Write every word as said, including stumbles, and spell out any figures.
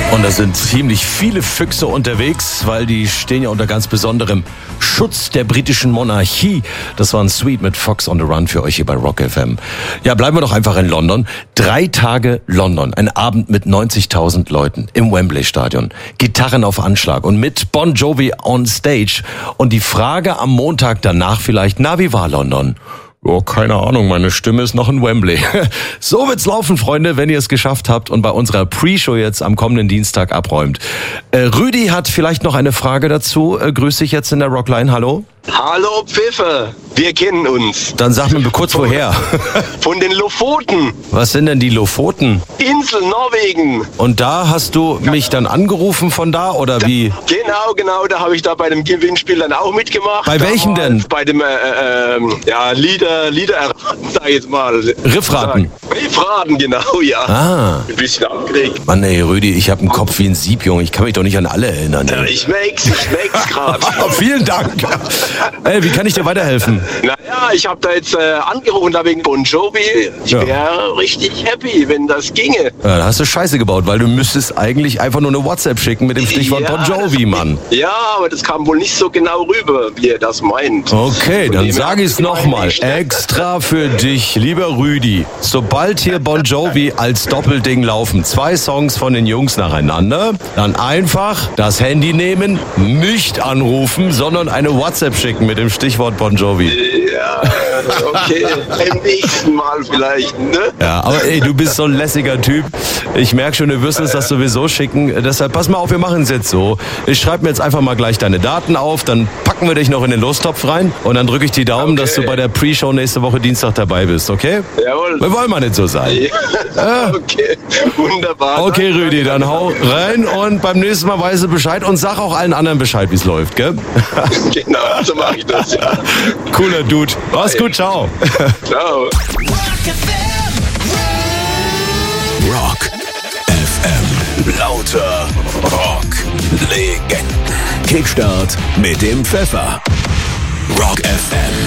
Und da sind ziemlich viele Füchse unterwegs, weil die stehen ja unter ganz besonderem Schutz der britischen Monarchie. Das war ein Sweet mit Fox on the Run für euch hier bei Rock F M. Ja, bleiben wir doch einfach in London. Drei Tage London, ein Abend mit neunzigtausend Leuten im Wembley-Stadion. Gitarren auf Anschlag und mit Bon Jovi on Stage. Und die Frage am Montag danach vielleicht, na, wie war London? Oh, keine Ahnung, meine Stimme ist noch in Wembley. So wird's laufen, Freunde, wenn ihr es geschafft habt und bei unserer Pre-Show jetzt am kommenden Dienstag abräumt. Äh, Rüdi hat vielleicht noch eine Frage dazu. Äh, grüß dich jetzt in der Rockline, hallo. Hallo Pfiffe, wir kennen uns. Dann sag mir kurz woher. Von den Lofoten. Was sind denn die Lofoten? Insel Norwegen. Und da hast du mich dann angerufen von da oder da, wie? Genau, genau, da habe ich da bei dem Gewinnspiel dann auch mitgemacht. Bei welchem denn? Bei dem, äh, äh, ja, Lieder, Lieder erraten, sag ich jetzt mal. Riffraten. Riffraten, genau, ja. Ah. Ein bisschen angeregt. Mann ey, Rüdi, ich habe einen Kopf wie ein Sieb, Junge. Ich kann mich doch nicht an alle erinnern. Ja, ich merk's, ich merk's gerade. Vielen Dank. Ey, wie kann ich dir weiterhelfen? Naja, ich habe da jetzt äh, angerufen, da wegen Bon Jovi. Ich Ja. wäre richtig happy, wenn das ginge. Ja, da hast du Scheiße gebaut, weil du müsstest eigentlich einfach nur eine WhatsApp schicken mit dem Stichwort Ja, Bon Jovi, Mann. Ja, aber das kam wohl nicht so genau rüber, wie er das meint. Okay, Von dann dem sage her ich es nochmal. echt- Extra für dich, lieber Rüdi. Sobald hier Bon Jovi als Doppelding laufen, zwei Songs von den Jungs nacheinander, dann einfach das Handy nehmen, nicht anrufen, sondern eine WhatsApp schicken mit dem Stichwort Bon Jovi. Ja, okay. Beim nächsten Mal vielleicht, ne? Ja, aber ey, du bist so ein lässiger Typ. Ich merke schon, du wirst uns das sowieso schicken. Deshalb pass mal auf, wir machen es jetzt so. Ich schreibe mir jetzt einfach mal gleich deine Daten auf, dann packen wir dich noch in den Lostopf rein und dann drücke ich die Daumen, Okay. dass du bei der Pre-Show nächste Woche Dienstag dabei bist, okay? Jawohl. Wir wollen mal nicht so sein. Ja. Okay, wunderbar. Okay, Rüdi, dann hau rein und beim nächsten Mal weißt du Bescheid und sag auch allen anderen Bescheid, wie es läuft, gell? Genau, so mache ich das, ja. Cooler Dude. Mach's gut, ciao. Ciao. Rock F M. Lauter Rock Legenden. Kickstart mit dem Pfeffer. Rock F M.